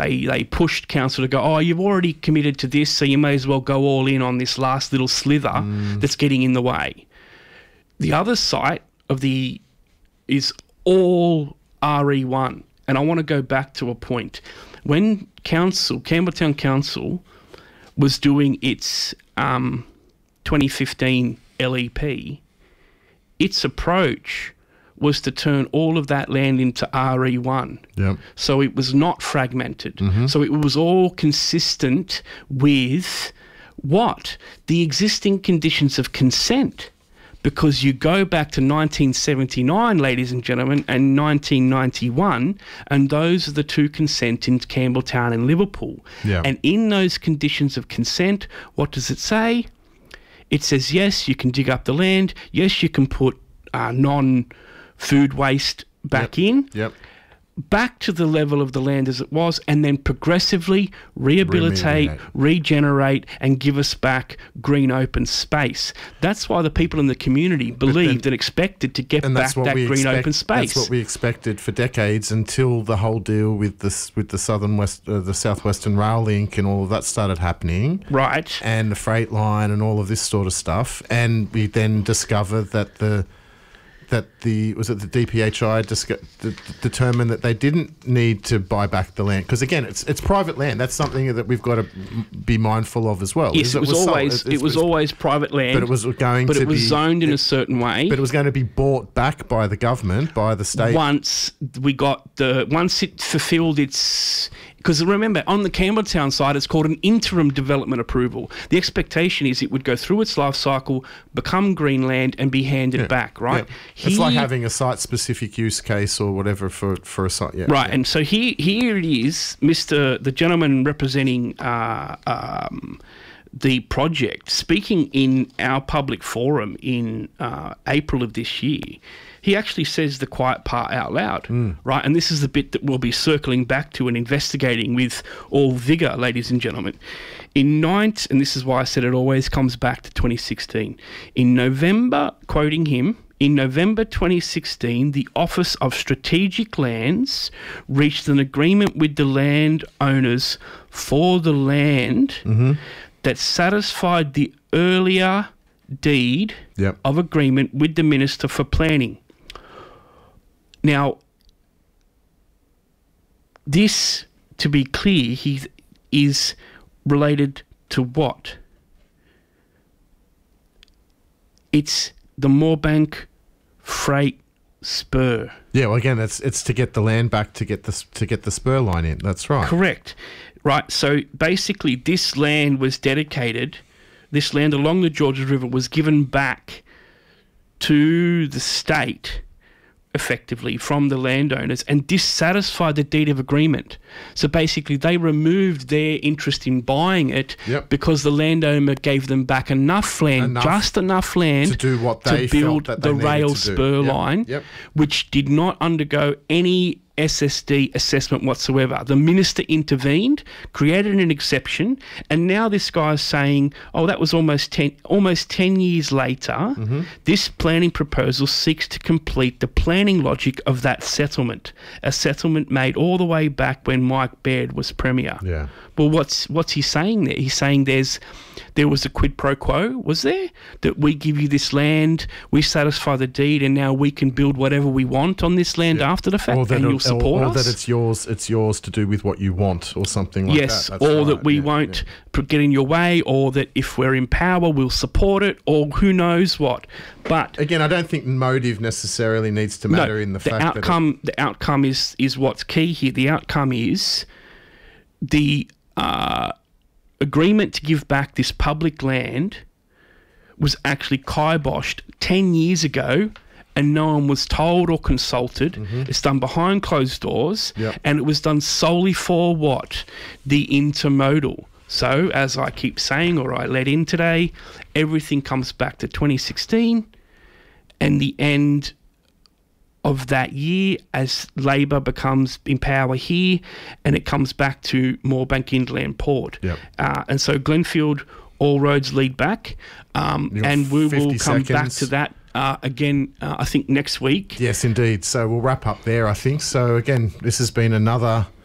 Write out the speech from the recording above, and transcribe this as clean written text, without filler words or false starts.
they pushed council to go, oh, you've already committed to this, so you may as well go all in on this last little slither that's getting in the way. The other site is all RE1. And I want to go back to a point. When Campbelltown Council was doing its 2015 LEP, its approach was to turn all of that land into RE1. Yep. So it was not fragmented. So it was all consistent with what? The existing conditions of consent. Because you go back to 1979, ladies and gentlemen, and 1991, and those are the two consent in Campbelltown and Liverpool. Yeah. And in those conditions of consent, what does it say? It says, yes, you can dig up the land. Yes, you can put non-food waste back in. Yep. Back to the level of the land as it was, and then progressively rehabilitate, regenerate, and give us back green open space. That's why the people in the community believed and expected to get back that green open space. That's what we expected for decades, until the whole deal with the Southwestern Rail Link and all of that started happening. Right. And the freight line and all of this sort of stuff. And we then discovered that the DPHI determined that they didn't need to buy back the land, because again, it's private land. That's something that we've got to be mindful of as well. Yes, it was always private land, but it was zoned in a certain way. But it was going to be bought back by the government, by the state. Once it fulfilled its. Because remember, on the Campbelltown side, it's called an interim development approval. The expectation is it would go through its life cycle, become green land, and be handed back, right? Yeah. It's like having a site-specific use case or whatever for a site. Yeah. Right, and so here it is, the gentleman representing the project, speaking in our public forum in April of this year. He actually says the quiet part out loud, right? And this is the bit that we'll be circling back to and investigating with all vigour, ladies and gentlemen. And this is why I said it always comes back to 2016. In November, quoting him, in November 2016, the Office of Strategic Lands reached an agreement with the landowners for the land that satisfied the earlier deed of agreement with the Minister for Planning. Now, this, to be clear, is related to what? It's the Moorebank Freight Spur. Yeah, well, again, it's to get the land back to get the spur line in. That's right. Correct. Right. So basically, this land was dedicated. This land along the Georges River was given back to the state, effectively, from the landowners, and dissatisfied the deed of agreement. So basically they removed their interest in buying it because the landowner gave them back enough land to do what they to build felt that the rail spur line, which did not undergo any SSD assessment whatsoever. The minister intervened, created an exception, and now this guy is saying, oh, that was almost 10 years later, this planning proposal seeks to complete the planning logic of that settlement, a settlement made all the way back when Mike Baird was Premier. Yeah. Well, what's he saying there? He's saying there was a quid pro quo, was there? That we give you this land, we satisfy the deed, and now we can build whatever we want on this land after the fact, and you'll support us? Or that it's yours to do with what you want, or something like that. Yes, or that we won't get in your way, or that if we're in power, we'll support it, or who knows what. But again, I don't think motive necessarily needs to matter in the fact that the outcome is what's key here. The outcome is the agreement to give back this public land was actually kiboshed 10 years ago, and no one was told or consulted. It's done behind closed doors, and it was done solely for what? The intermodal. So, as I keep saying, or I let in today, everything comes back to 2016 and the end of that year as Labor becomes in power here, and it comes back to Moorebank Inland Port. And so Glenfield, all roads lead back, and we will come back to that again, I think, next week. Yes, indeed. So we'll wrap up there, I think. So again, this has been another